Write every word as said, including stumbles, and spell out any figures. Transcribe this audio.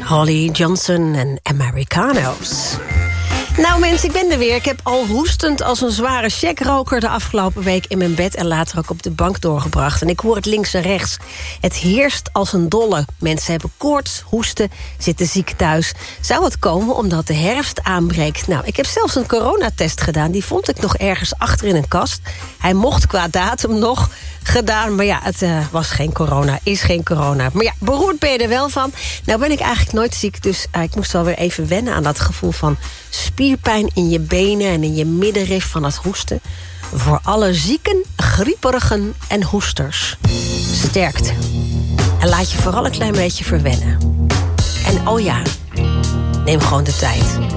Holly Johnson en Americano's. Nou mensen, ik ben er weer. Ik heb al hoestend als een zware checkroker de afgelopen week in mijn bed en later ook op de bank doorgebracht. En ik hoor het links en rechts. Het heerst als een dolle. Mensen hebben koorts, hoesten, zitten ziek thuis. Zou het komen omdat de herfst aanbreekt? Nou, ik heb zelfs een coronatest gedaan. Die vond ik nog ergens achter in een kast. Hij mocht qua datum nog gedaan, maar ja, het uh, was geen corona, is geen corona. Maar ja, beroerd ben je er wel van. Nou ben ik eigenlijk nooit ziek, dus uh, ik moest wel weer even wennen aan dat gevoel van spierpijn in je benen en in je middenrif van het hoesten. Voor alle zieken, grieperigen en hoesters. Sterkte. En laat je vooral een klein beetje verwennen. En oh ja, neem gewoon de tijd.